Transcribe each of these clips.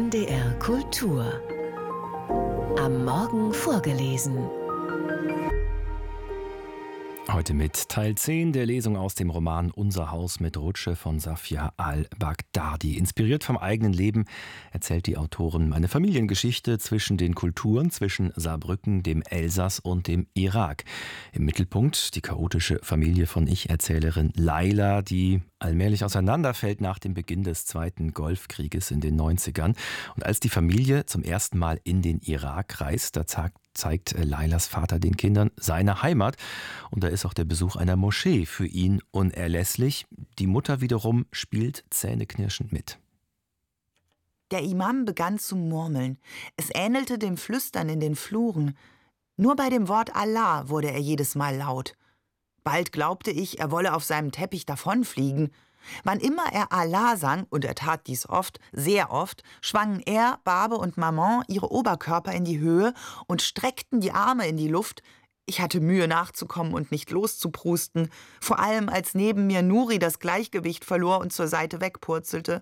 NDR Kultur. Am Morgen vorgelesen. Heute mit Teil 10 der Lesung aus dem Roman Unser Haus mit Rutsche von Safia al-Baghdadi. Inspiriert vom eigenen Leben erzählt die Autorin eine Familiengeschichte zwischen den Kulturen, zwischen Saarbrücken, dem Elsass und dem Irak. Im Mittelpunkt die chaotische Familie von Ich-Erzählerin Laila, die allmählich auseinanderfällt nach dem Beginn des Zweiten Golfkrieges in den 90ern. Und als die Familie zum ersten Mal in den Irak reist, da zeigt Lailas Vater den Kindern seine Heimat. Und da ist auch der Besuch einer Moschee für ihn unerlässlich. Die Mutter wiederum spielt zähneknirschend mit. Der Imam begann zu murmeln. Es ähnelte dem Flüstern in den Fluren. Nur bei dem Wort Allah wurde er jedes Mal laut. Bald glaubte ich, er wolle auf seinem Teppich davonfliegen. Wann immer er Allah sang, und er tat dies oft, sehr oft, schwangen er, Babe und Maman ihre Oberkörper in die Höhe und streckten die Arme in die Luft. Ich hatte Mühe nachzukommen und nicht loszuprusten, vor allem als neben mir Nuri das Gleichgewicht verlor und zur Seite wegpurzelte.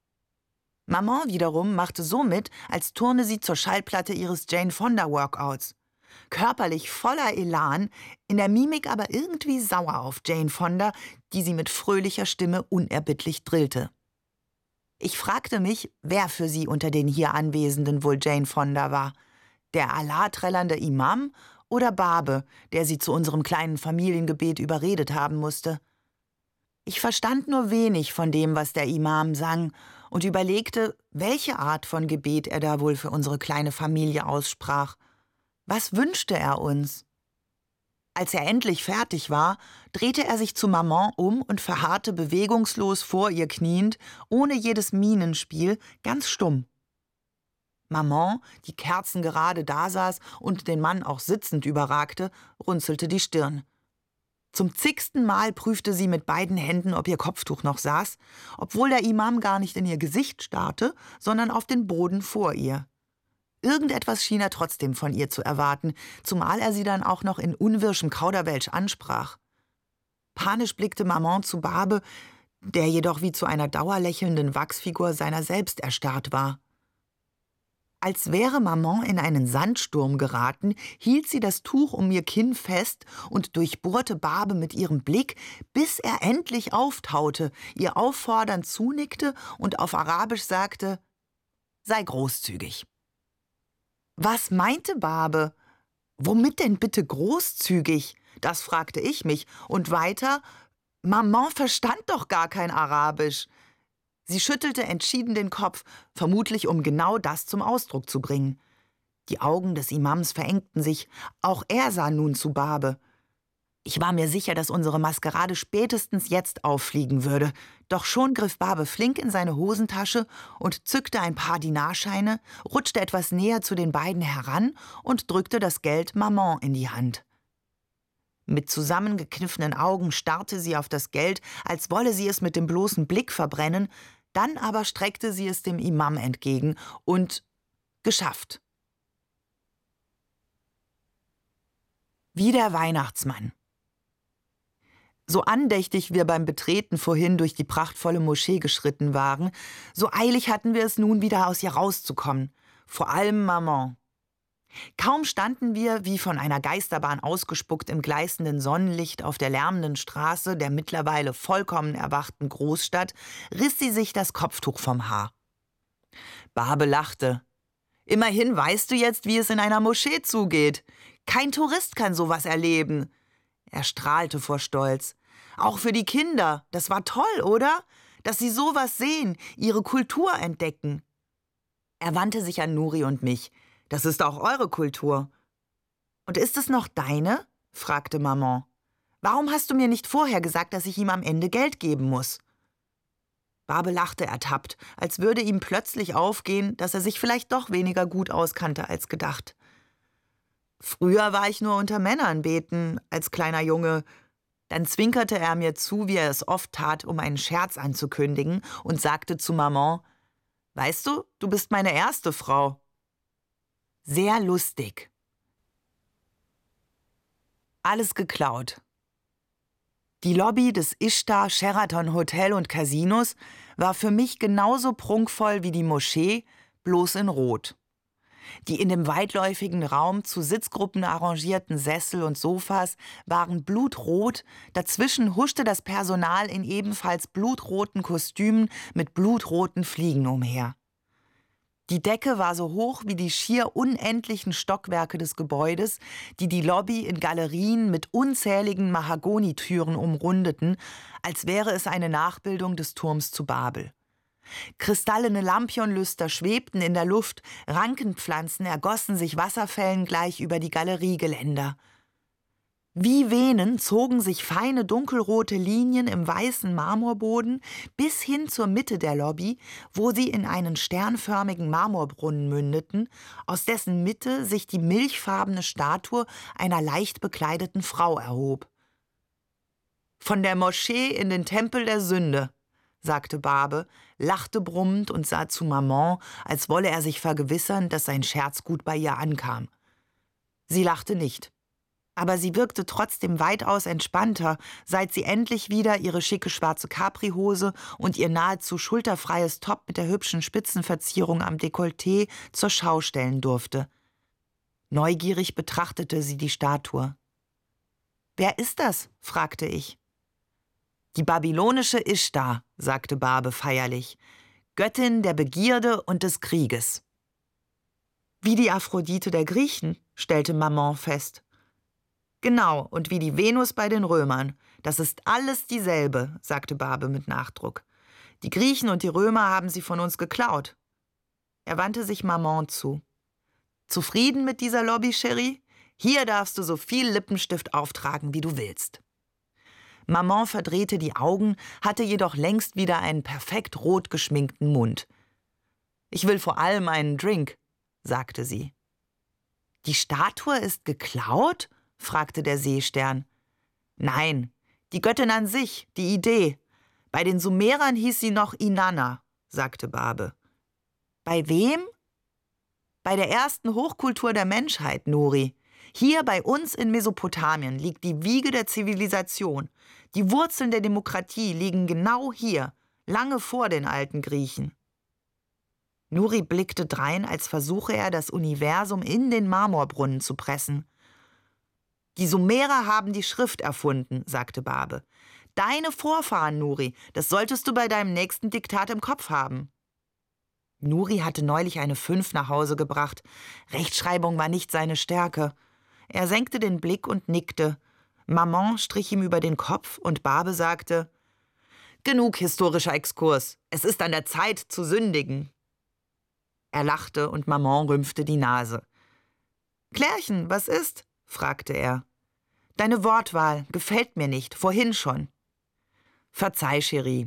Maman wiederum machte so mit, als turne sie zur Schallplatte ihres Jane Fonda Workouts. Körperlich voller Elan, in der Mimik aber irgendwie sauer auf Jane Fonda, die sie mit fröhlicher Stimme unerbittlich drillte. Ich fragte mich, wer für sie unter den hier Anwesenden wohl Jane Fonda war. Der Allah-trällernde Imam oder Babe, der sie zu unserem kleinen Familiengebet überredet haben musste. Ich verstand nur wenig von dem, was der Imam sang, und überlegte, welche Art von Gebet er da wohl für unsere kleine Familie aussprach. Was wünschte er uns? Als er endlich fertig war, drehte er sich zu Maman um und verharrte bewegungslos vor ihr kniend, ohne jedes Mienenspiel, ganz stumm. Maman, die kerzengerade dasaß und den Mann auch sitzend überragte, runzelte die Stirn. Zum zigsten Mal prüfte sie mit beiden Händen, ob ihr Kopftuch noch saß, obwohl der Imam gar nicht in ihr Gesicht starrte, sondern auf den Boden vor ihr. Irgendetwas schien er trotzdem von ihr zu erwarten, zumal er sie dann auch noch in unwirschem Kauderwelsch ansprach. Panisch blickte Maman zu Babe, der jedoch wie zu einer dauerlächelnden Wachsfigur seiner selbst erstarrt war. Als wäre Maman in einen Sandsturm geraten, hielt sie das Tuch um ihr Kinn fest und durchbohrte Babe mit ihrem Blick, bis er endlich auftaute, ihr auffordernd zunickte und auf Arabisch sagte: »Sei großzügig.« Was meinte Babe? Womit denn bitte großzügig? Das fragte ich mich. Und weiter: Maman verstand doch gar kein Arabisch. Sie schüttelte entschieden den Kopf, vermutlich um genau das zum Ausdruck zu bringen. Die Augen des Imams verengten sich. Auch er sah nun zu Babe. Ich war mir sicher, dass unsere Maskerade spätestens jetzt auffliegen würde. Doch schon griff Babe flink in seine Hosentasche und zückte ein paar Dinarscheine, rutschte etwas näher zu den beiden heran und drückte das Geld Maman in die Hand. Mit zusammengekniffenen Augen starrte sie auf das Geld, als wolle sie es mit dem bloßen Blick verbrennen, dann aber streckte sie es dem Imam entgegen und geschafft. Wie der Weihnachtsmann. So andächtig wir beim Betreten vorhin durch die prachtvolle Moschee geschritten waren, so eilig hatten wir es nun, wieder aus ihr rauszukommen. Vor allem Maman. Kaum standen wir, wie von einer Geisterbahn ausgespuckt, im gleißenden Sonnenlicht auf der lärmenden Straße der mittlerweile vollkommen erwachten Großstadt, riss sie sich das Kopftuch vom Haar. Babe lachte. »Immerhin weißt du jetzt, wie es in einer Moschee zugeht. Kein Tourist kann sowas erleben.« Er strahlte vor Stolz. »Auch für die Kinder. Das war toll, oder? Dass sie sowas sehen, ihre Kultur entdecken.« Er wandte sich an Nuri und mich. »Das ist auch eure Kultur.« »Und ist es noch deine?« fragte Maman. »Warum hast du mir nicht vorher gesagt, dass ich ihm am Ende Geld geben muss?« Babe lachte ertappt, als würde ihm plötzlich aufgehen, dass er sich vielleicht doch weniger gut auskannte als gedacht. »Früher war ich nur unter Männern beten, als kleiner Junge.« Dann zwinkerte er mir zu, wie er es oft tat, um einen Scherz anzukündigen, und sagte zu Maman: »Weißt du, du bist meine erste Frau.« Sehr lustig. Alles geklaut. Die Lobby des Ishtar Sheraton Hotel und Casinos war für mich genauso prunkvoll wie die Moschee, bloß in Rot. Die in dem weitläufigen Raum zu Sitzgruppen arrangierten Sessel und Sofas waren blutrot, dazwischen huschte das Personal in ebenfalls blutroten Kostümen mit blutroten Fliegen umher. Die Decke war so hoch wie die schier unendlichen Stockwerke des Gebäudes, die die Lobby in Galerien mit unzähligen Mahagonitüren umrundeten, als wäre es eine Nachbildung des Turms zu Babel. Kristallene Lampionlüster schwebten in der Luft, Rankenpflanzen ergossen sich Wasserfällen gleich über die Galeriegeländer. Wie Venen zogen sich feine dunkelrote Linien im weißen Marmorboden bis hin zur Mitte der Lobby, wo sie in einen sternförmigen Marmorbrunnen mündeten, aus dessen Mitte sich die milchfarbene Statue einer leicht bekleideten Frau erhob. »Von der Moschee in den Tempel der Sünde«, sagte Barbe, lachte brummend und sah zu Maman, als wolle er sich vergewissern, dass sein Scherz gut bei ihr ankam. Sie lachte nicht. Aber sie wirkte trotzdem weitaus entspannter, seit sie endlich wieder ihre schicke schwarze Caprihose und ihr nahezu schulterfreies Top mit der hübschen Spitzenverzierung am Dekolleté zur Schau stellen durfte. Neugierig betrachtete sie die Statue. »Wer ist das?« fragte ich. »Die babylonische Ishtar«, sagte Barbe feierlich, »Göttin der Begierde und des Krieges.« »Wie die Aphrodite der Griechen«, stellte Maman fest. »Genau, und wie die Venus bei den Römern. Das ist alles dieselbe«, sagte Barbe mit Nachdruck. »Die Griechen und die Römer haben sie von uns geklaut.« Er wandte sich Maman zu. »Zufrieden mit dieser Lobby, Chérie? Hier darfst du so viel Lippenstift auftragen, wie du willst.« Maman verdrehte die Augen, hatte jedoch längst wieder einen perfekt rot geschminkten Mund. »Ich will vor allem einen Drink«, sagte sie. »Die Statue ist geklaut?« fragte der Seestern. »Nein, die Göttin an sich, die Idee. Bei den Sumerern hieß sie noch Inanna«, sagte Barbe. »Bei wem?« »Bei der ersten Hochkultur der Menschheit, Nuri. Hier bei uns in Mesopotamien liegt die Wiege der Zivilisation. Die Wurzeln der Demokratie liegen genau hier, lange vor den alten Griechen.« Nuri blickte drein, als versuche er, das Universum in den Marmorbrunnen zu pressen. »Die Sumerer haben die Schrift erfunden«, sagte Barbe. »Deine Vorfahren, Nuri, das solltest du bei deinem nächsten Diktat im Kopf haben.« Nuri hatte neulich eine 5 nach Hause gebracht. Rechtschreibung war nicht seine Stärke. Er senkte den Blick und nickte. Maman strich ihm über den Kopf und Barbe sagte, »Genug historischer Exkurs. Es ist an der Zeit zu sündigen.« Er lachte und Maman rümpfte die Nase. »Klärchen, was ist?« fragte er. »Deine Wortwahl gefällt mir nicht, vorhin schon.« »Verzeih, Chérie.«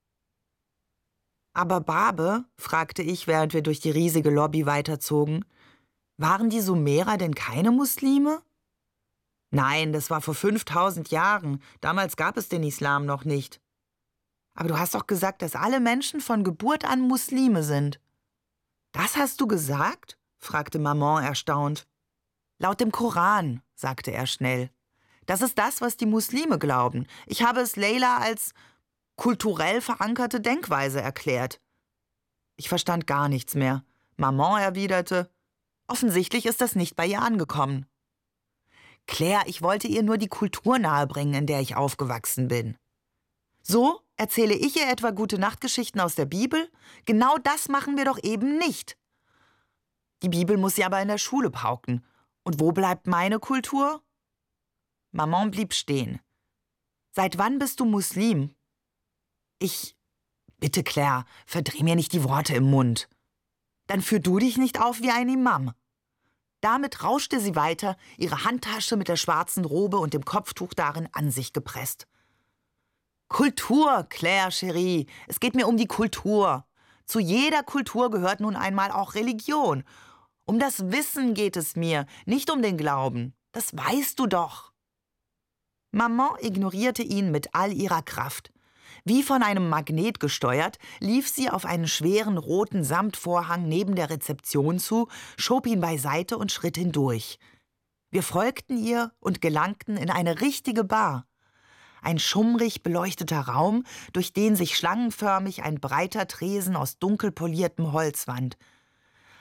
»Aber Barbe«, fragte ich, während wir durch die riesige Lobby weiterzogen, »waren die Sumerer denn keine Muslime?« »Nein, das war vor 5000 Jahren. Damals gab es den Islam noch nicht.« »Aber du hast doch gesagt, dass alle Menschen von Geburt an Muslime sind.« »Das hast du gesagt?« fragte Maman erstaunt. »Laut dem Koran«, sagte er schnell. »Das ist das, was die Muslime glauben. Ich habe es Leila als kulturell verankerte Denkweise erklärt.« Ich verstand gar nichts mehr. Maman erwiderte, »Offensichtlich ist das nicht bei ihr angekommen.« »Claire, ich wollte ihr nur die Kultur nahebringen, in der ich aufgewachsen bin.« »So, erzähle ich ihr etwa Gute-Nacht-Geschichten aus der Bibel? Genau das machen wir doch eben nicht.« »Die Bibel muss sie aber in der Schule pauken. Und wo bleibt meine Kultur?« Maman blieb stehen. »Seit wann bist du Muslim?« »Bitte, Claire, verdreh mir nicht die Worte im Mund.« »Dann führ du dich nicht auf wie ein Imam.« Damit rauschte sie weiter, ihre Handtasche mit der schwarzen Robe und dem Kopftuch darin an sich gepresst. »Kultur, Claire, Chérie, es geht mir um die Kultur. Zu jeder Kultur gehört nun einmal auch Religion. Um das Wissen geht es mir, nicht um den Glauben. Das weißt du doch.« Maman ignorierte ihn mit all ihrer Kraft. Wie von einem Magnet gesteuert, lief sie auf einen schweren roten Samtvorhang neben der Rezeption zu, schob ihn beiseite und schritt hindurch. Wir folgten ihr und gelangten in eine richtige Bar. Ein schummrig beleuchteter Raum, durch den sich schlangenförmig ein breiter Tresen aus dunkel poliertem Holz wand.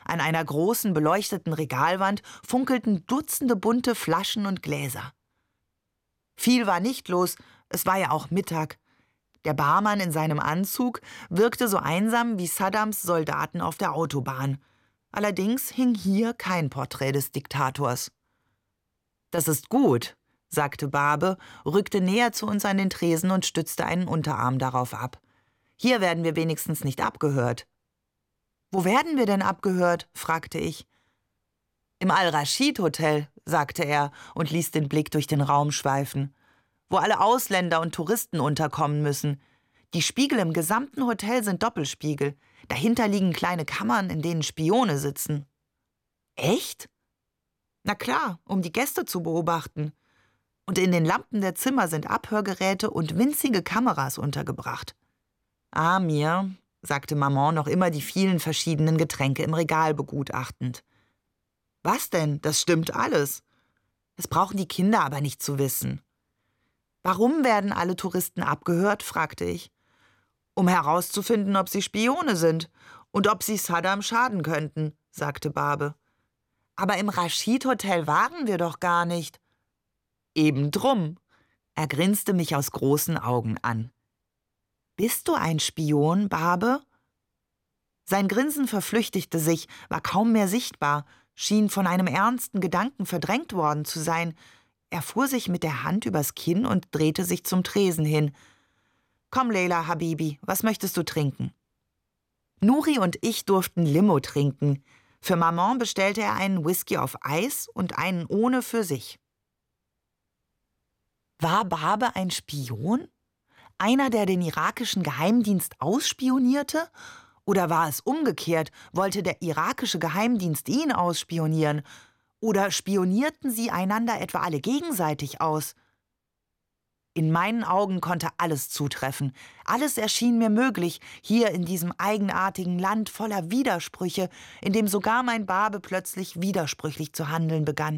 An einer großen, beleuchteten Regalwand funkelten Dutzende bunte Flaschen und Gläser. Viel war nicht los, es war ja auch Mittag. Der Barmann in seinem Anzug wirkte so einsam wie Saddams Soldaten auf der Autobahn. Allerdings hing hier kein Porträt des Diktators. »Das ist gut«, sagte Barbe, rückte näher zu uns an den Tresen und stützte einen Unterarm darauf ab. »Hier werden wir wenigstens nicht abgehört.« »Wo werden wir denn abgehört?« fragte ich. »Im Al-Rashid-Hotel«, sagte er und ließ den Blick durch den Raum schweifen, »wo alle Ausländer und Touristen unterkommen müssen. Die Spiegel im gesamten Hotel sind Doppelspiegel. Dahinter liegen kleine Kammern, in denen Spione sitzen.« »Echt?« »Na klar, um die Gäste zu beobachten. Und in den Lampen der Zimmer sind Abhörgeräte und winzige Kameras untergebracht.« »Ah, mir«, sagte Maman, noch immer die vielen verschiedenen Getränke im Regal begutachtend. »Was denn? Das stimmt alles. Das brauchen die Kinder aber nicht zu wissen.« »Warum werden alle Touristen abgehört?« fragte ich. »Um herauszufinden, ob sie Spione sind und ob sie Saddam schaden könnten«, sagte Barbe. »Aber im Rashid-Hotel waren wir doch gar nicht.« »Eben drum.« Er grinste mich aus großen Augen an. »Bist du ein Spion, Barbe?« Sein Grinsen verflüchtigte sich, war kaum mehr sichtbar, schien von einem ernsten Gedanken verdrängt worden zu sein. Er fuhr sich mit der Hand übers Kinn und drehte sich zum Tresen hin. »Komm, Leila, Habibi, was möchtest du trinken?« Nuri und ich durften Limo trinken. Für Maman bestellte er einen Whisky auf Eis und einen ohne für sich. War Barbe ein Spion? Einer, der den irakischen Geheimdienst ausspionierte? Oder war es umgekehrt, wollte der irakische Geheimdienst ihn ausspionieren? Oder spionierten sie einander etwa alle gegenseitig aus? In meinen Augen konnte alles zutreffen. Alles erschien mir möglich, hier in diesem eigenartigen Land voller Widersprüche, in dem sogar mein Barbe plötzlich widersprüchlich zu handeln begann.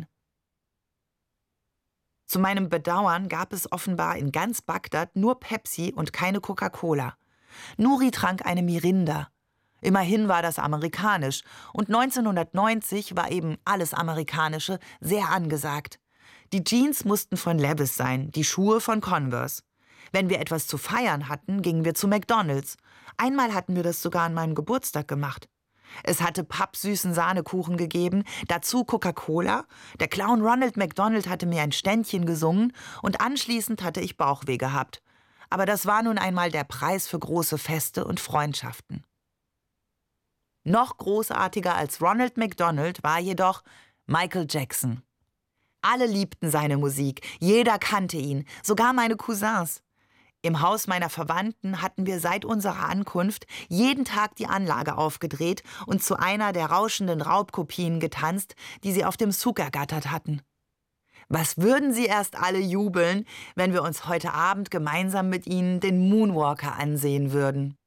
Zu meinem Bedauern gab es offenbar in ganz Bagdad nur Pepsi und keine Coca-Cola. Nuri trank eine Mirinda. Immerhin war das amerikanisch, und 1990 war eben alles Amerikanische sehr angesagt. Die Jeans mussten von Levi's sein, die Schuhe von Converse. Wenn wir etwas zu feiern hatten, gingen wir zu McDonald's. Einmal hatten wir das sogar an meinem Geburtstag gemacht. Es hatte pappsüßen Sahnekuchen gegeben, dazu Coca-Cola. Der Clown Ronald McDonald hatte mir ein Ständchen gesungen und anschließend hatte ich Bauchweh gehabt. Aber das war nun einmal der Preis für große Feste und Freundschaften. Noch großartiger als Ronald McDonald war jedoch Michael Jackson. Alle liebten seine Musik, jeder kannte ihn, sogar meine Cousins. Im Haus meiner Verwandten hatten wir seit unserer Ankunft jeden Tag die Anlage aufgedreht und zu einer der rauschenden Raubkopien getanzt, die sie auf dem Souk ergattert hatten. Was würden sie erst alle jubeln, wenn wir uns heute Abend gemeinsam mit ihnen den Moonwalker ansehen würden?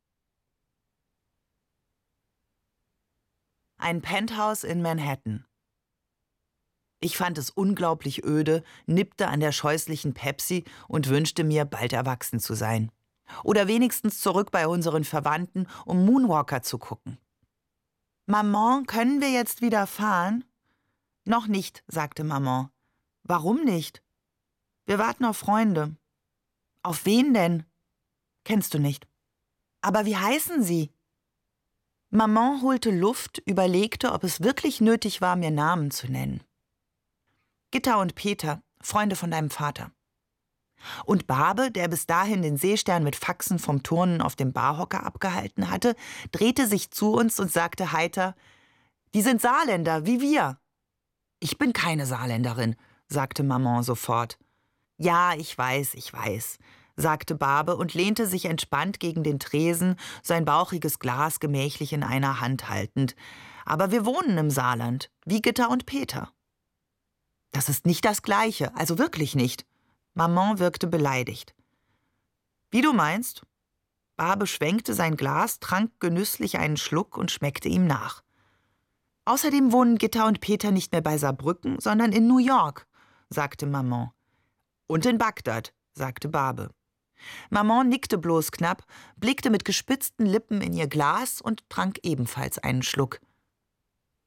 Ein Penthouse in Manhattan. Ich fand es unglaublich öde, nippte an der scheußlichen Pepsi und wünschte mir, bald erwachsen zu sein. Oder wenigstens zurück bei unseren Verwandten, um Moonwalker zu gucken. »Maman, können wir jetzt wieder fahren?« »Noch nicht«, sagte Maman. »Warum nicht?« »Wir warten auf Freunde.« »Auf wen denn?« »Kennst du nicht.« »Aber wie heißen sie?« Maman holte Luft, überlegte, ob es wirklich nötig war, mir Namen zu nennen. »Gitta und Peter, Freunde von deinem Vater.« Und Barbe, der bis dahin den Seestern mit Faxen vom Turnen auf dem Barhocker abgehalten hatte, drehte sich zu uns und sagte heiter, »Die sind Saarländer, wie wir.« »Ich bin keine Saarländerin«, sagte Maman sofort. »Ja, ich weiß«, sagte Barbe und lehnte sich entspannt gegen den Tresen, sein bauchiges Glas gemächlich in einer Hand haltend. »Aber wir wohnen im Saarland, wie Gitta und Peter.« »Das ist nicht das Gleiche, also wirklich nicht.« Maman wirkte beleidigt. »Wie du meinst?« Barbe schwenkte sein Glas, trank genüsslich einen Schluck und schmeckte ihm nach. »Außerdem wohnen Gitta und Peter nicht mehr bei Saarbrücken, sondern in New York«, sagte Maman. »Und in Bagdad«, sagte Barbe. Maman nickte bloß knapp, blickte mit gespitzten Lippen in ihr Glas und trank ebenfalls einen Schluck.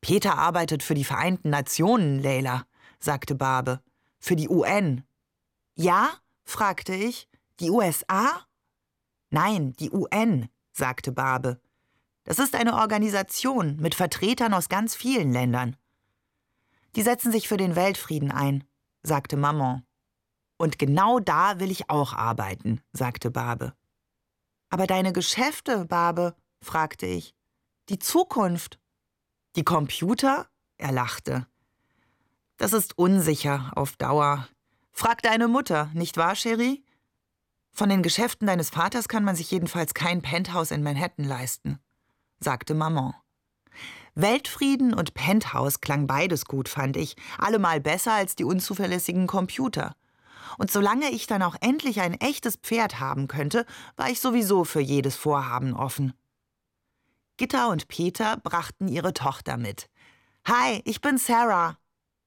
Peter arbeitet für die Vereinten Nationen, Leila, sagte Barbe. Für die UN. Ja? fragte ich. Die USA? Nein, die UN, sagte Barbe. Das ist eine Organisation mit Vertretern aus ganz vielen Ländern. Die setzen sich für den Weltfrieden ein, sagte Maman. Und genau da will ich auch arbeiten, sagte Barbe. Aber deine Geschäfte, Barbe, fragte ich. Die Zukunft. Die Computer? Er lachte. Das ist unsicher auf Dauer. Frag deine Mutter, nicht wahr, Cherie? Von den Geschäften deines Vaters kann man sich jedenfalls kein Penthouse in Manhattan leisten, sagte Maman. Weltfrieden und Penthouse klang beides gut, fand ich, allemal besser als die unzuverlässigen Computer. Und solange ich dann auch endlich ein echtes Pferd haben könnte, war ich sowieso für jedes Vorhaben offen. Gitta und Peter brachten ihre Tochter mit. »Hi, ich bin Sarah.«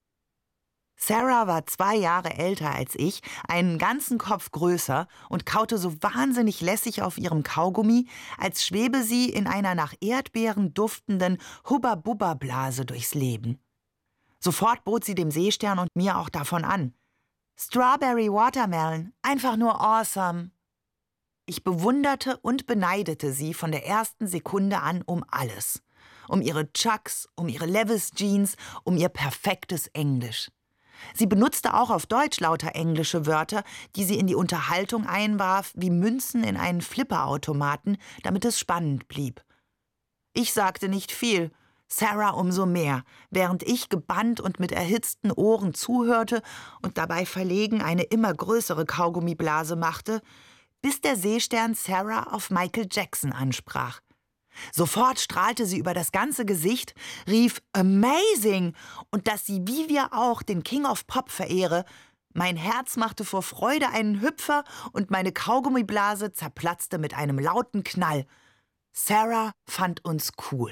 Sarah war 2 Jahre älter als ich, einen ganzen Kopf größer und kaute so wahnsinnig lässig auf ihrem Kaugummi, als schwebe sie in einer nach Erdbeeren duftenden Hubba-Bubba-Blase durchs Leben. Sofort bot sie dem Seestern und mir auch davon an. »Strawberry Watermelon, einfach nur awesome.« Ich bewunderte und beneidete sie von der ersten Sekunde an um alles. Um ihre Chucks, um ihre Levi's-Jeans, um ihr perfektes Englisch. Sie benutzte auch auf Deutsch lauter englische Wörter, die sie in die Unterhaltung einwarf, wie Münzen in einen Flipperautomaten, damit es spannend blieb. Ich sagte nicht viel, Sarah umso mehr, während ich gebannt und mit erhitzten Ohren zuhörte und dabei verlegen eine immer größere Kaugummiblase machte, bis der Seestern Sarah auf Michael Jackson ansprach. Sofort strahlte sie über das ganze Gesicht, rief »Amazing!« und dass sie, wie wir auch, den King of Pop verehre. Mein Herz machte vor Freude einen Hüpfer und meine Kaugummiblase zerplatzte mit einem lauten Knall. Sarah fand uns cool.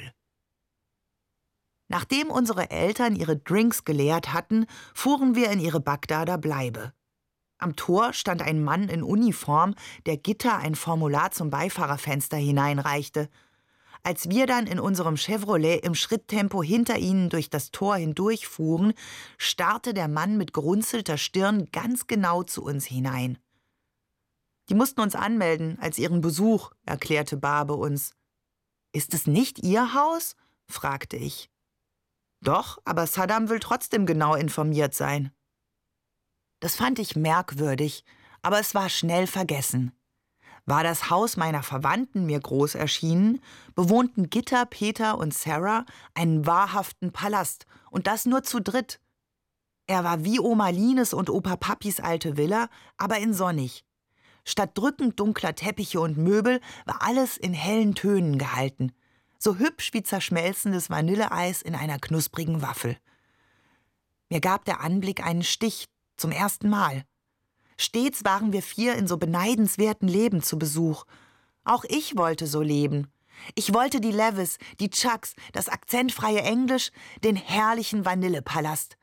Nachdem unsere Eltern ihre Drinks geleert hatten, fuhren wir in ihre Bagdader Bleibe. Am Tor stand ein Mann in Uniform, der Gitta ein Formular zum Beifahrerfenster hineinreichte. Als wir dann in unserem Chevrolet im Schritttempo hinter ihnen durch das Tor hindurchfuhren, starrte der Mann mit gerunzelter Stirn ganz genau zu uns hinein. Die mussten uns anmelden als ihren Besuch, erklärte Barbe uns. »Ist es nicht Ihr Haus?« fragte ich. »Doch, aber Saddam will trotzdem genau informiert sein.« Das fand ich merkwürdig, aber es war schnell vergessen. War das Haus meiner Verwandten mir groß erschienen, bewohnten Gitta, Peter und Sarah einen wahrhaften Palast, und das nur zu dritt. Er war wie Oma Lines und Opa Papis alte Villa, aber in sonnig. Statt drückend dunkler Teppiche und Möbel war alles in hellen Tönen gehalten, so hübsch wie zerschmelzendes Vanilleeis in einer knusprigen Waffel. Mir gab der Anblick einen Stich, zum ersten Mal. Stets waren wir 4 in so beneidenswerten Leben zu Besuch. Auch ich wollte so leben. Ich wollte die Levi's, die Chucks, das akzentfreie Englisch, den herrlichen Vanillepalast.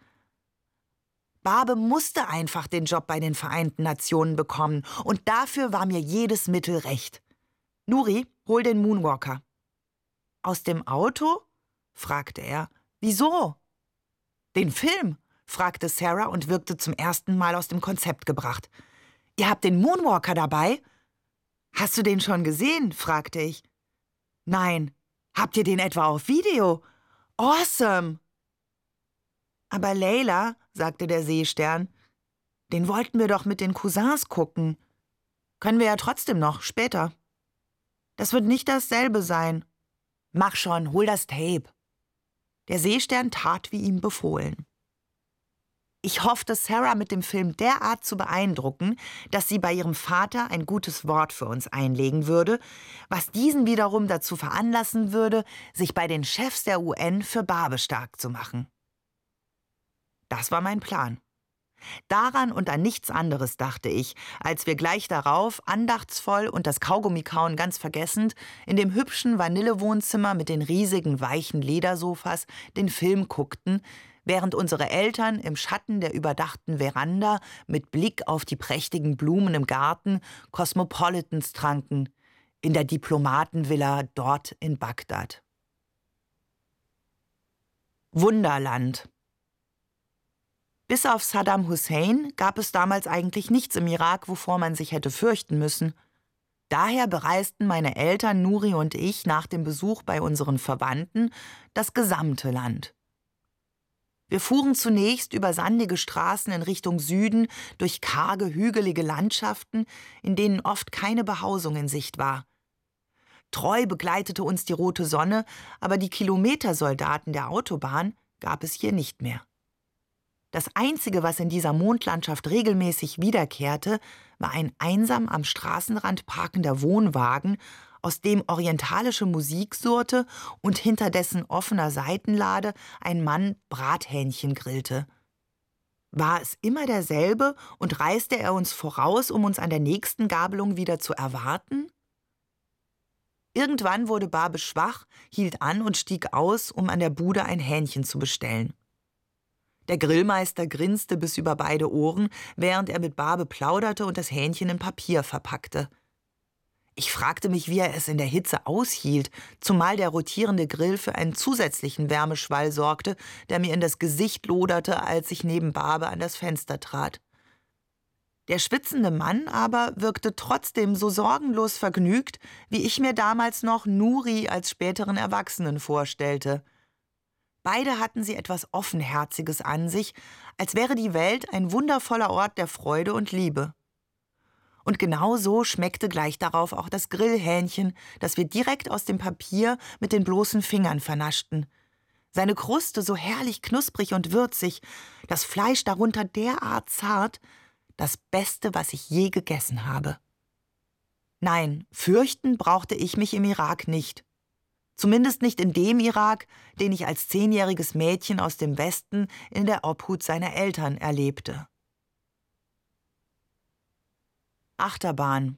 Barbe musste einfach den Job bei den Vereinten Nationen bekommen, und dafür war mir jedes Mittel recht. »Nuri, hol den Moonwalker.« »Aus dem Auto?« fragte er. »Wieso?« »Den Film?« fragte Sarah und wirkte zum ersten Mal aus dem Konzept gebracht. »Ihr habt den Moonwalker dabei?« »Hast du den schon gesehen?« fragte ich. »Nein. Habt ihr den etwa auf Video? Awesome!« »Aber Leila«, sagte der Seestern, »den wollten wir doch mit den Cousins gucken. Können wir ja trotzdem noch, später. Das wird nicht dasselbe sein. Mach schon, hol das Tape.« Der Seestern tat, wie ihm befohlen. Ich hoffte, Sarah mit dem Film derart zu beeindrucken, dass sie bei ihrem Vater ein gutes Wort für uns einlegen würde, was diesen wiederum dazu veranlassen würde, sich bei den Chefs der UN für Barbe stark zu machen. Das war mein Plan. Daran und an nichts anderes dachte ich, als wir gleich darauf, andachtsvoll und das Kaugummikauen ganz vergessend, in dem hübschen Vanillewohnzimmer mit den riesigen, weichen Ledersofas den Film guckten, während unsere Eltern im Schatten der überdachten Veranda mit Blick auf die prächtigen Blumen im Garten Cosmopolitans tranken, in der Diplomatenvilla dort in Bagdad. ' Wunderland. Bis auf Saddam Hussein gab es damals eigentlich nichts im Irak, wovor man sich hätte fürchten müssen. Daher bereisten meine Eltern Nuri und ich nach dem Besuch bei unseren Verwandten das gesamte Land. Wir fuhren zunächst über sandige Straßen in Richtung Süden, durch karge, hügelige Landschaften, in denen oft keine Behausung in Sicht war. Treu begleitete uns die rote Sonne, aber die Kilometersoldaten der Autobahn gab es hier nicht mehr. Das Einzige, was in dieser Mondlandschaft regelmäßig wiederkehrte, war ein einsam am Straßenrand parkender Wohnwagen, aus dem orientalische Musik surrte und hinter dessen offener Seitenlade ein Mann Brathähnchen grillte. War es immer derselbe und reiste er uns voraus, um uns an der nächsten Gabelung wieder zu erwarten? Irgendwann wurde Babe schwach, hielt an und stieg aus, um an der Bude ein Hähnchen zu bestellen. Der Grillmeister grinste bis über beide Ohren, während er mit Babe plauderte und das Hähnchen in Papier verpackte. Ich fragte mich, wie er es in der Hitze aushielt, zumal der rotierende Grill für einen zusätzlichen Wärmeschwall sorgte, der mir in das Gesicht loderte, als ich neben Babe an das Fenster trat. Der schwitzende Mann aber wirkte trotzdem so sorgenlos vergnügt, wie ich mir damals noch Nuri als späteren Erwachsenen vorstellte. Beide hatten sie etwas Offenherziges an sich, als wäre die Welt ein wundervoller Ort der Freude und Liebe. Und genau so schmeckte gleich darauf auch das Grillhähnchen, das wir direkt aus dem Papier mit den bloßen Fingern vernaschten. Seine Kruste so herrlich knusprig und würzig, das Fleisch darunter derart zart, das Beste, was ich je gegessen habe. Nein, fürchten brauchte ich mich im Irak nicht. Zumindest nicht in dem Irak, den ich als 10-jähriges Mädchen aus dem Westen in der Obhut seiner Eltern erlebte. Achterbahn.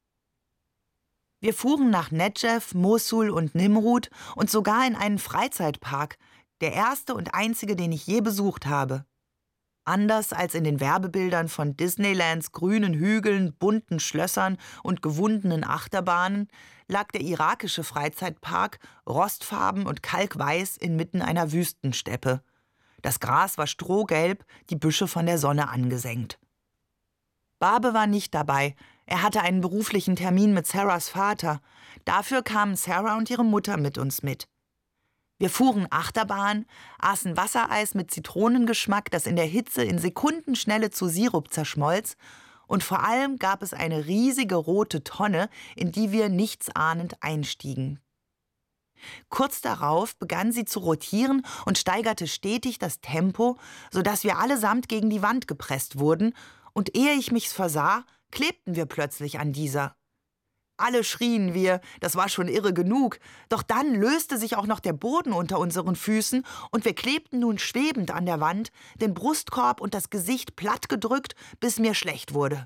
Wir fuhren nach Nedjev, Mosul und Nimrud und sogar in einen Freizeitpark, der erste und einzige, den ich je besucht habe. Anders als in den Werbebildern von Disneylands grünen Hügeln, bunten Schlössern und gewundenen Achterbahnen lag der irakische Freizeitpark rostfarben und kalkweiß inmitten einer Wüstensteppe. Das Gras war strohgelb, die Büsche von der Sonne angesenkt. Babe war nicht dabei. Er hatte einen beruflichen Termin mit Sarahs Vater. Dafür kamen Sarah und ihre Mutter mit uns mit. Wir fuhren Achterbahn, aßen Wassereis mit Zitronengeschmack, das in der Hitze in Sekundenschnelle zu Sirup zerschmolz, und vor allem gab es eine riesige rote Tonne, in die wir nichtsahnend einstiegen. Kurz darauf begann sie zu rotieren und steigerte stetig das Tempo, sodass wir allesamt gegen die Wand gepresst wurden, und ehe ich mich's versah, klebten wir plötzlich an dieser. Alle schrien wir, das war schon irre genug, doch dann löste sich auch noch der Boden unter unseren Füßen und wir klebten nun schwebend an der Wand, den Brustkorb und das Gesicht plattgedrückt, bis mir schlecht wurde.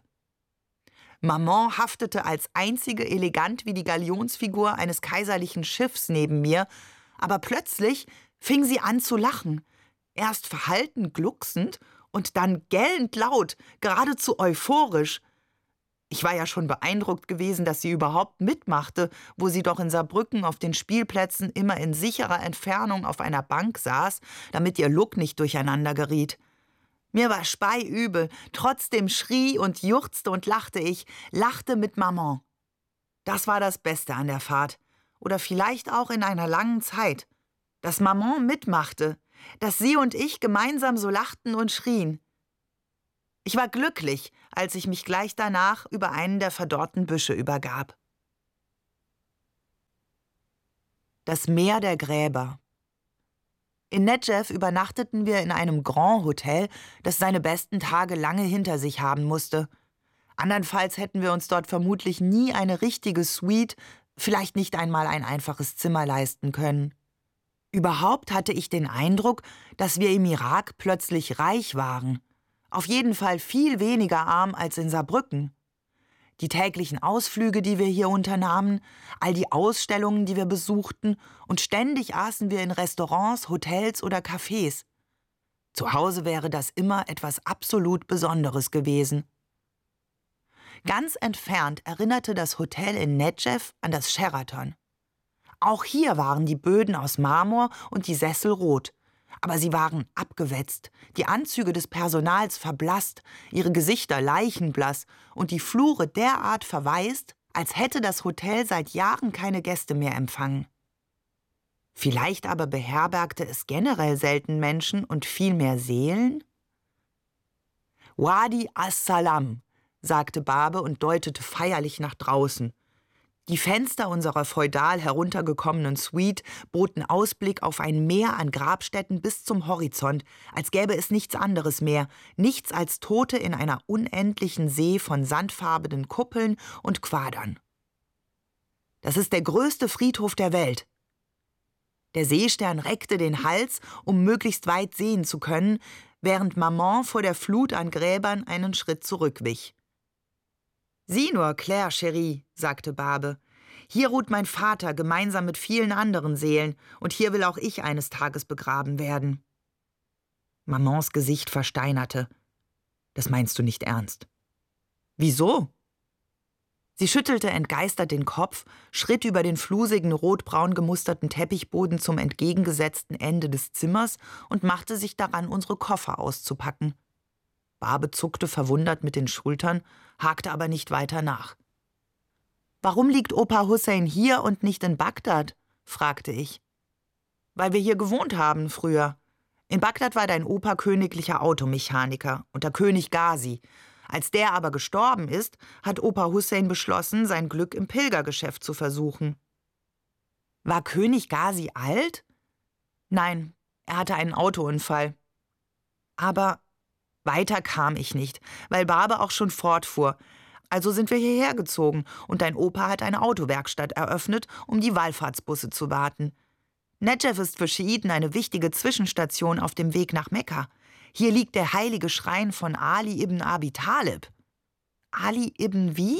Maman haftete als einzige elegant wie die Galionsfigur eines kaiserlichen Schiffs neben mir, aber plötzlich fing sie an zu lachen, erst verhalten glucksend und dann gellend laut, geradezu euphorisch. Ich war ja schon beeindruckt gewesen, dass sie überhaupt mitmachte, wo sie doch in Saarbrücken auf den Spielplätzen immer in sicherer Entfernung auf einer Bank saß, damit ihr Look nicht durcheinander geriet. Mir war speiübel, trotzdem schrie und juchzte und lachte ich, lachte mit Maman. Das war das Beste an der Fahrt. Oder vielleicht auch in einer langen Zeit. Dass Maman mitmachte, dass sie und ich gemeinsam so lachten und schrien. Ich war glücklich, als ich mich gleich danach über einen der verdorrten Büsche übergab. Das Meer der Gräber. In Nedjev übernachteten wir in einem Grand Hotel, das seine besten Tage lange hinter sich haben musste. Andernfalls hätten wir uns dort vermutlich nie eine richtige Suite, vielleicht nicht einmal ein einfaches Zimmer leisten können. Überhaupt hatte ich den Eindruck, dass wir im Irak plötzlich reich waren. Auf jeden Fall viel weniger arm als in Saarbrücken. Die täglichen Ausflüge, die wir hier unternahmen, all die Ausstellungen, die wir besuchten, und ständig aßen wir in Restaurants, Hotels oder Cafés. Zu Hause wäre das immer etwas absolut Besonderes gewesen. Ganz entfernt erinnerte das Hotel in Nedjev an das Sheraton. Auch hier waren die Böden aus Marmor und die Sessel rot. Aber sie waren abgewetzt, die Anzüge des Personals verblasst, ihre Gesichter leichenblass und die Flure derart verwaist, als hätte das Hotel seit Jahren keine Gäste mehr empfangen. Vielleicht aber beherbergte es generell selten Menschen und viel mehr Seelen? »Wadi as-Salam«, sagte Barbe und deutete feierlich nach draußen. Die Fenster unserer feudal heruntergekommenen Suite boten Ausblick auf ein Meer an Grabstätten bis zum Horizont, als gäbe es nichts anderes mehr, nichts als Tote in einer unendlichen See von sandfarbenen Kuppeln und Quadern. »Das ist der größte Friedhof der Welt.« Der Seestern reckte den Hals, um möglichst weit sehen zu können, während Maman vor der Flut an Gräbern einen Schritt zurückwich. »Sieh nur, Claire, Chérie«, sagte Barbe, »hier ruht mein Vater gemeinsam mit vielen anderen Seelen, und hier will auch ich eines Tages begraben werden.« Mamans Gesicht versteinerte. »Das meinst du nicht ernst?« »Wieso?« Sie schüttelte entgeistert den Kopf, schritt über den flusigen, rotbraun gemusterten Teppichboden zum entgegengesetzten Ende des Zimmers und machte sich daran, unsere Koffer auszupacken. Barbe zuckte verwundert mit den Schultern, hakte aber nicht weiter nach. »Warum liegt Opa Hussein hier und nicht in Bagdad?« fragte ich. »Weil wir hier gewohnt haben früher. In Bagdad war dein Opa königlicher Automechaniker unter König Gazi. Als der aber gestorben ist, hat Opa Hussein beschlossen, sein Glück im Pilgergeschäft zu versuchen.« »War König Gazi alt?« »Nein, er hatte einen Autounfall.« »Aber weiter kam ich nicht, weil Barbe auch schon fortfuhr. Also sind wir hierher gezogen und dein Opa hat eine Autowerkstatt eröffnet, um die Wallfahrtsbusse zu warten. Nedjev ist für Schiiten eine wichtige Zwischenstation auf dem Weg nach Mekka. Hier liegt der heilige Schrein von Ali ibn Abi Talib.« »Ali ibn wie?«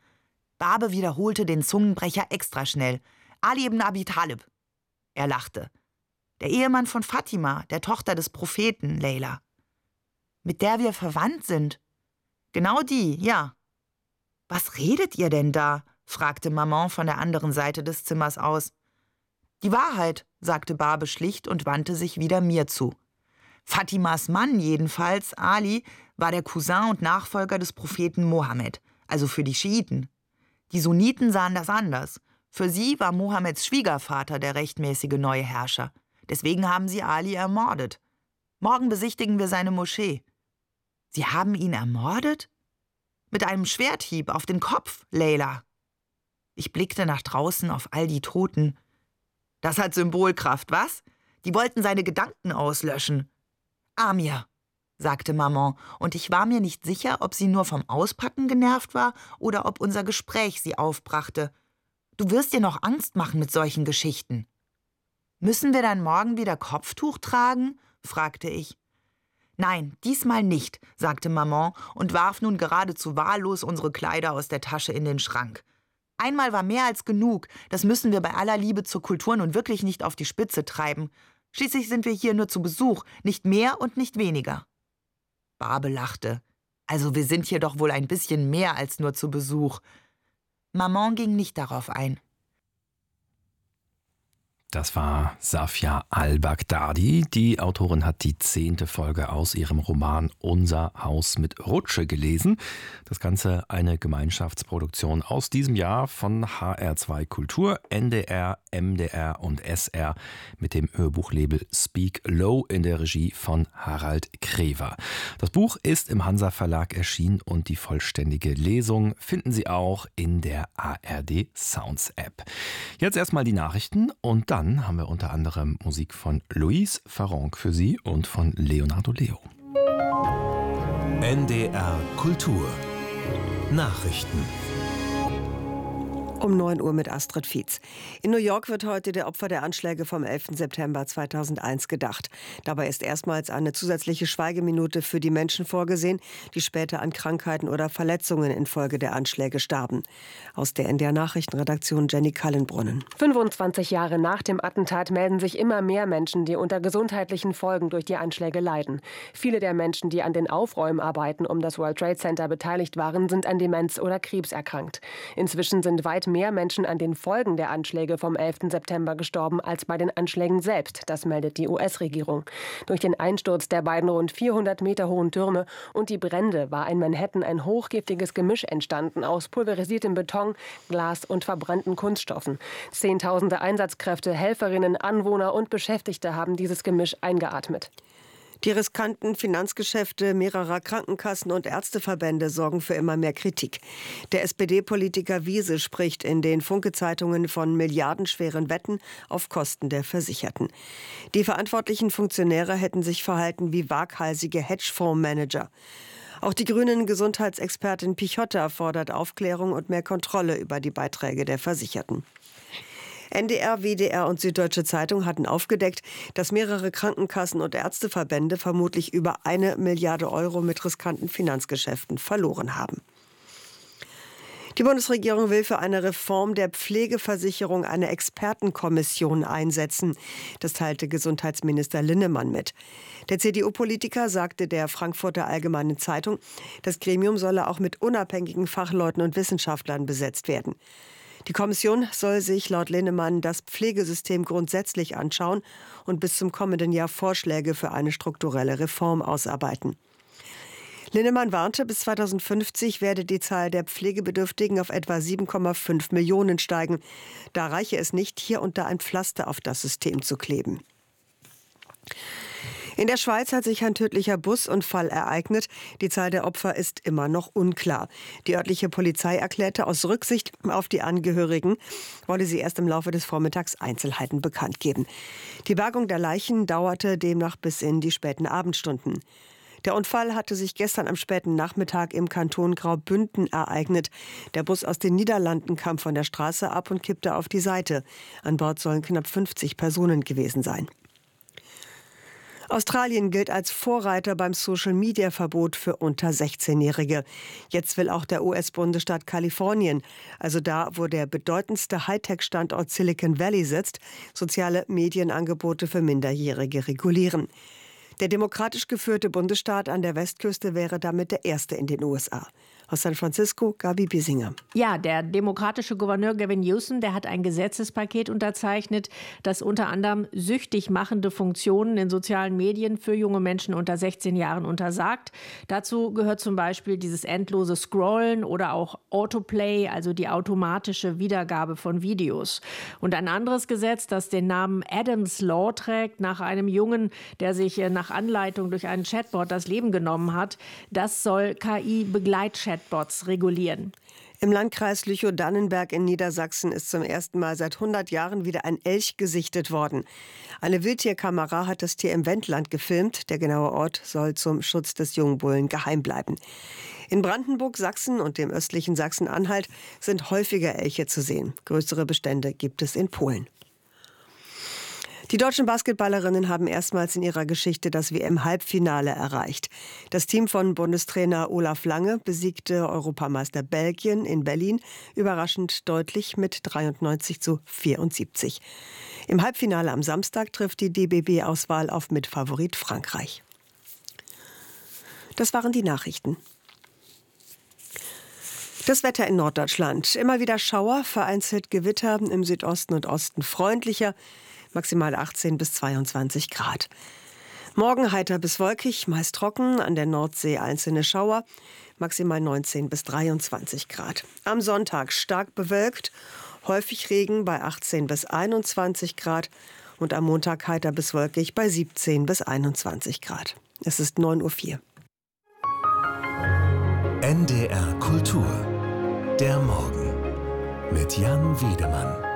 Barbe wiederholte den Zungenbrecher extra schnell. »Ali ibn Abi Talib.« Er lachte. »Der Ehemann von Fatima, der Tochter des Propheten, Leila.« »Mit der wir verwandt sind?« »Genau die, ja.« »Was redet ihr denn da?« fragte Maman von der anderen Seite des Zimmers aus. »Die Wahrheit«, sagte Barbe schlicht und wandte sich wieder mir zu. Fatimas Mann jedenfalls, Ali, war der Cousin und Nachfolger des Propheten Mohammed, also für die Schiiten. Die Sunniten sahen das anders. Für sie war Mohammeds Schwiegervater der rechtmäßige neue Herrscher. Deswegen haben sie Ali ermordet. Morgen besichtigen wir seine Moschee.« »Sie haben ihn ermordet?« »Mit einem Schwerthieb auf den Kopf, Leila.« Ich blickte nach draußen auf all die Toten. »Das hat Symbolkraft, was? Die wollten seine Gedanken auslöschen.« »Amir«, sagte Maman, und ich war mir nicht sicher, ob sie nur vom Auspacken genervt war oder ob unser Gespräch sie aufbrachte. »Du wirst dir noch Angst machen mit solchen Geschichten.« »Müssen wir dann morgen wieder Kopftuch tragen?« fragte ich. »Nein, diesmal nicht«, sagte Maman und warf nun geradezu wahllos unsere Kleider aus der Tasche in den Schrank. »Einmal war mehr als genug, das müssen wir bei aller Liebe zur Kultur nun wirklich nicht auf die Spitze treiben. Schließlich sind wir hier nur zu Besuch, nicht mehr und nicht weniger.« Barbe lachte. »Also wir sind hier doch wohl ein bisschen mehr als nur zu Besuch.« Maman ging nicht darauf ein. Das war Safia al-Baghdadi. Die Autorin hat die 10. Folge aus ihrem Roman Unser Haus mit Rutsche gelesen. Das Ganze eine Gemeinschaftsproduktion aus diesem Jahr von HR2 Kultur, NDR, MDR und SR mit dem Hörbuchlabel Speak Low in der Regie von Harald Krever. Das Buch ist im Hansa Verlag erschienen und die vollständige Lesung finden Sie auch in der ARD Sounds App. Jetzt erstmal die Nachrichten und dann haben wir unter anderem Musik von Louise Farronc für Sie und von Leonardo Leo. NDR Kultur Nachrichten. Um 9 Uhr mit Astrid Fietz. In New York wird heute der Opfer der Anschläge vom 11. September 2001 gedacht. Dabei ist erstmals eine zusätzliche Schweigeminute für die Menschen vorgesehen, die später an Krankheiten oder Verletzungen infolge der Anschläge starben. Aus der NDR Nachrichtenredaktion Jenny Kallenbrunnen. 25 Jahre nach dem Attentat melden sich immer mehr Menschen, die unter gesundheitlichen Folgen durch die Anschläge leiden. Viele der Menschen, die an den Aufräumarbeiten um das World Trade Center beteiligt waren, sind an Demenz oder Krebs erkrankt. Inzwischen sind weit mehr Menschen an den Folgen der Anschläge vom 11. September gestorben als bei den Anschlägen selbst, das meldet die US-Regierung. Durch den Einsturz der beiden rund 400 Meter hohen Türme und die Brände war in Manhattan ein hochgiftiges Gemisch entstanden aus pulverisiertem Beton, Glas und verbrannten Kunststoffen. Zehntausende Einsatzkräfte, Helferinnen, Anwohner und Beschäftigte haben dieses Gemisch eingeatmet. Die riskanten Finanzgeschäfte mehrerer Krankenkassen und Ärzteverbände sorgen für immer mehr Kritik. Der SPD-Politiker Wiese spricht in den Funke-Zeitungen von milliardenschweren Wetten auf Kosten der Versicherten. Die verantwortlichen Funktionäre hätten sich verhalten wie waghalsige Hedgefondsmanager. Auch die grünen Gesundheitsexpertin Pichotta fordert Aufklärung und mehr Kontrolle über die Beiträge der Versicherten. NDR, WDR und Süddeutsche Zeitung hatten aufgedeckt, dass mehrere Krankenkassen und Ärzteverbände vermutlich über 1 Milliarde Euro mit riskanten Finanzgeschäften verloren haben. Die Bundesregierung will für eine Reform der Pflegeversicherung eine Expertenkommission einsetzen. Das teilte Gesundheitsminister Linnemann mit. Der CDU-Politiker sagte der Frankfurter Allgemeinen Zeitung, das Gremium solle auch mit unabhängigen Fachleuten und Wissenschaftlern besetzt werden. Die Kommission soll sich laut Linnemann das Pflegesystem grundsätzlich anschauen und bis zum kommenden Jahr Vorschläge für eine strukturelle Reform ausarbeiten. Linnemann warnte, bis 2050 werde die Zahl der Pflegebedürftigen auf etwa 7,5 Millionen steigen. Da reiche es nicht, hier und da ein Pflaster auf das System zu kleben. In der Schweiz hat sich ein tödlicher Busunfall ereignet. Die Zahl der Opfer ist immer noch unklar. Die örtliche Polizei erklärte, aus Rücksicht auf die Angehörigen wolle sie erst im Laufe des Vormittags Einzelheiten bekannt geben. Die Bergung der Leichen dauerte demnach bis in die späten Abendstunden. Der Unfall hatte sich gestern am späten Nachmittag im Kanton Graubünden ereignet. Der Bus aus den Niederlanden kam von der Straße ab und kippte auf die Seite. An Bord sollen knapp 50 Personen gewesen sein. Australien gilt als Vorreiter beim Social-Media-Verbot für unter 16-Jährige. Jetzt will auch der US-Bundesstaat Kalifornien, also da, wo der bedeutendste Hightech-Standort Silicon Valley sitzt, soziale Medienangebote für Minderjährige regulieren. Der demokratisch geführte Bundesstaat an der Westküste wäre damit der erste in den USA. Aus San Francisco, Gabi Biesinger. Ja, der demokratische Gouverneur Gavin Newsom, der hat ein Gesetzespaket unterzeichnet, das unter anderem süchtig machende Funktionen in sozialen Medien für junge Menschen unter 16 Jahren untersagt. Dazu gehört zum Beispiel dieses endlose Scrollen oder auch Autoplay, also die automatische Wiedergabe von Videos. Und ein anderes Gesetz, das den Namen Adams Law trägt, nach einem Jungen, der sich nach Anleitung durch einen Chatbot das Leben genommen hat, das soll KI-Begleitchatbots regulieren. Im Landkreis Lüchow-Dannenberg in Niedersachsen ist zum ersten Mal seit 100 Jahren wieder ein Elch gesichtet worden. Eine Wildtierkamera hat das Tier im Wendland gefilmt. Der genaue Ort soll zum Schutz des Jungbullen geheim bleiben. In Brandenburg, Sachsen und dem östlichen Sachsen-Anhalt sind häufiger Elche zu sehen. Größere Bestände gibt es in Polen. Die deutschen Basketballerinnen haben erstmals in ihrer Geschichte das WM-Halbfinale erreicht. Das Team von Bundestrainer Olaf Lange besiegte Europameister Belgien in Berlin überraschend deutlich mit 93:74. Im Halbfinale am Samstag trifft die DBB-Auswahl auf Mitfavorit Frankreich. Das waren die Nachrichten. Das Wetter in Norddeutschland. Immer wieder Schauer, vereinzelt Gewitter, im Südosten und Osten freundlicher. Maximal 18 bis 22 Grad. Morgen heiter bis wolkig, meist trocken, an der Nordsee einzelne Schauer, maximal 19 bis 23 Grad. Am Sonntag stark bewölkt, häufig Regen bei 18 bis 21 Grad und am Montag heiter bis wolkig bei 17 bis 21 Grad. Es ist 9:04 Uhr. NDR Kultur. Der Morgen mit Jan Wiedemann.